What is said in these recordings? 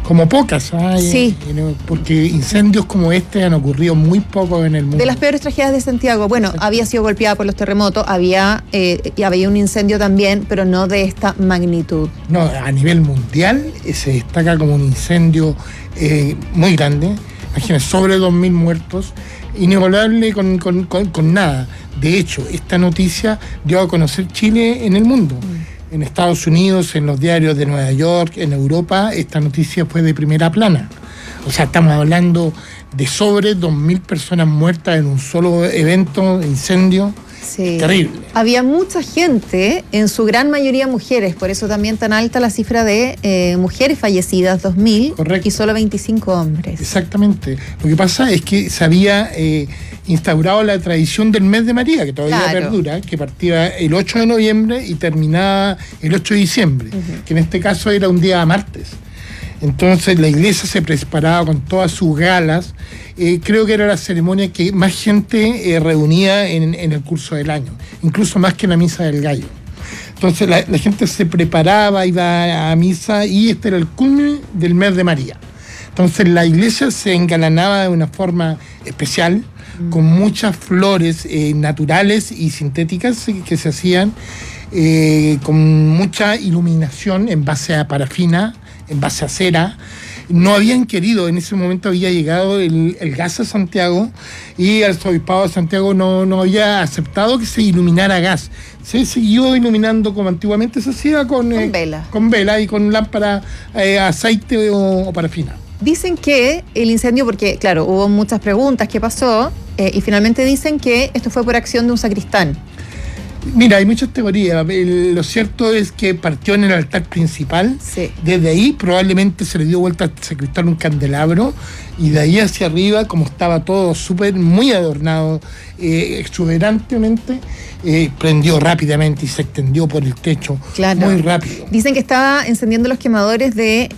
como pocas, Sí. Porque incendios como este han ocurrido muy poco en el mundo. De las peores tragedias de Santiago, bueno, había sido golpeada por los terremotos, había un incendio también, pero no de esta magnitud. No, a nivel mundial se destaca como un incendio muy grande, imagínense, sobre 2.000 muertos, inigualable con nada. De hecho, esta noticia dio a conocer Chile en el mundo. En Estados Unidos, en los diarios de Nueva York, en Europa, esta noticia fue de primera plana. O sea, estamos hablando de sobre 2.000 personas muertas en un solo evento, incendio. Sí. Terrible. Había mucha gente, en su gran mayoría mujeres, por eso también tan alta la cifra de mujeres fallecidas, 2.000. Correcto. Y solo 25 hombres. Exactamente. Lo que pasa es que se había instaurado la tradición del mes de María, que todavía perdura, que partía el 8 de noviembre y terminaba el 8 de diciembre, que en este caso era un día martes. Entonces la iglesia se preparaba con todas sus galas. Creo que era la ceremonia que más gente reunía en el curso del año, incluso más que la misa del gallo. Entonces la gente se preparaba, iba a misa, y este era el culmen del mes de María. Entonces la iglesia se engalanaba de una forma especial, con muchas flores naturales y sintéticas que se hacían, con mucha iluminación en base a parafina, en base a cera. No habían querido, en ese momento había llegado el gas a Santiago, y el arzobispado de Santiago no había aceptado que se iluminara gas. Se siguió iluminando como antiguamente se hacía con vela. Con vela y con lámpara, aceite o parafina. Dicen que el incendio, porque claro, hubo muchas preguntas, ¿qué pasó? Y finalmente dicen que esto fue por acción de un sacristán. Mira, hay muchas teorías. Lo cierto es que partió en el altar principal. Sí. Desde ahí probablemente se le dio vuelta al sacristán un candelabro, y de ahí hacia arriba, como estaba todo muy adornado, exuberantemente, prendió rápidamente y se extendió por el techo. Claro. Muy rápido. Dicen que estaba encendiendo los quemadores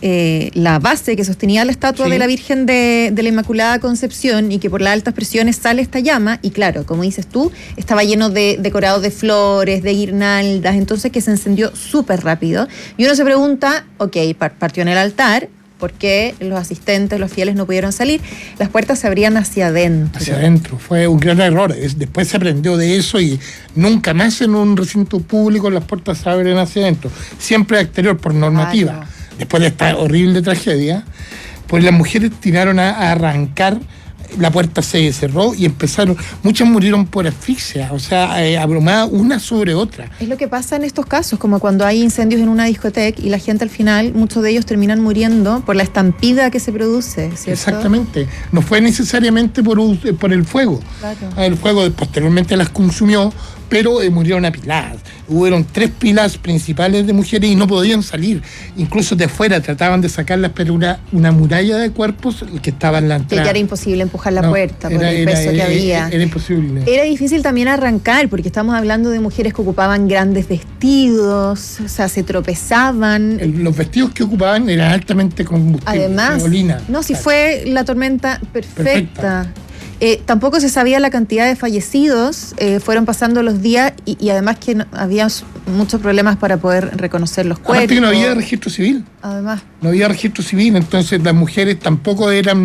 de la base que sostenía la estatua de la Virgen de la Inmaculada Concepción, y que por las altas presiones sale esta llama, y claro, como dices tú, estaba lleno de decorados de flores, de guirnaldas, entonces que se encendió súper rápido. Y uno se pregunta, partió en el altar, ¿por qué los asistentes, los fieles no pudieron salir? Las puertas se abrían hacia adentro. Hacia adentro, fue un gran error. Después se aprendió de eso, y nunca más en un recinto público las puertas se abren hacia adentro, siempre exterior por normativa. Claro. Después de esta horrible tragedia, pues las mujeres tiraron a arrancar. La puerta se cerró y muchas murieron por asfixia, o sea, abrumadas una sobre otra. Es lo que pasa en estos casos, como cuando hay incendios en una discoteca y la gente al final, muchos de ellos terminan muriendo por la estampida que se produce, ¿cierto? Exactamente, no fue necesariamente por el fuego. Claro. El fuego posteriormente las consumió, pero murieron apiladas. Hubieron 3 pilas principales de mujeres y no podían salir. Incluso de fuera trataban de sacarlas, pero una muralla de cuerpos que estaba en la entrada. Que ya era imposible empujar la puerta por el peso que había. Era imposible. Era difícil también arrancar, porque estamos hablando de mujeres que ocupaban grandes vestidos, o sea, se tropezaban. Los vestidos que ocupaban eran altamente combustibles. Además, gasolina. no, si fue la tormenta perfecta. Tampoco se sabía la cantidad de fallecidos, fueron pasando los días y además que había muchos problemas para poder reconocer los cuerpos. Aparte que no había registro civil. Además. No había registro civil, entonces las mujeres tampoco eran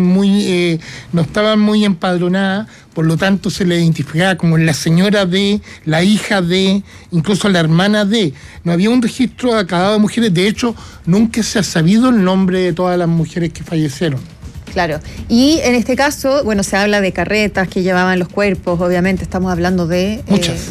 no estaban muy empadronadas, por lo tanto se les identificaba como la señora de, la hija de, incluso la hermana de. No había un registro acabado de mujeres, de hecho nunca se ha sabido el nombre de todas las mujeres que fallecieron. Claro, y en este caso, bueno, se habla de carretas que llevaban los cuerpos, obviamente estamos hablando de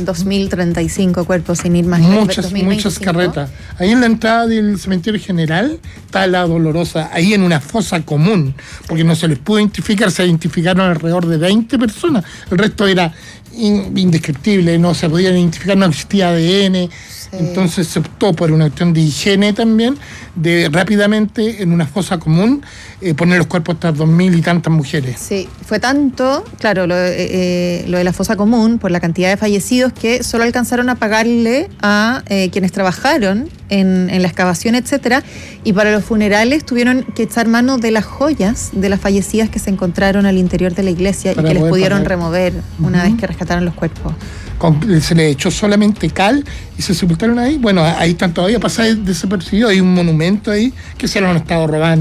2.035 cuerpos, sin ir más lejos. Muchas carretas. Ahí en la entrada del cementerio general está la Dolorosa, ahí en una fosa común, porque no se les pudo identificar, se identificaron alrededor de 20 personas, el resto era indescriptible, no se podían identificar, no existía ADN. Entonces se optó por una cuestión de higiene también, de rápidamente en una fosa común poner los cuerpos de estas 2.000 y tantas mujeres. Sí, fue tanto, claro, lo de la fosa común, por la cantidad de fallecidos, que solo alcanzaron a pagarle a quienes trabajaron en la excavación, etcétera, y para los funerales tuvieron que echar mano de las joyas de las fallecidas que se encontraron al interior de la iglesia y que les pudieron remover una vez que rescataron los cuerpos. Se le echó solamente cal y se sepultaron ahí. Bueno, ahí están todavía pasados desapercibidos. Hay un monumento ahí que se lo han estado robando.